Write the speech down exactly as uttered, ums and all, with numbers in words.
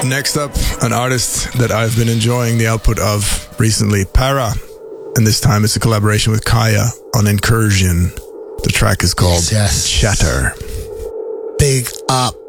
Next up, an artist that I've been enjoying the output of recently, Para. And this time it's a collaboration with Kaya on Incursion. The track is called yes, yes. Chatter. Big up.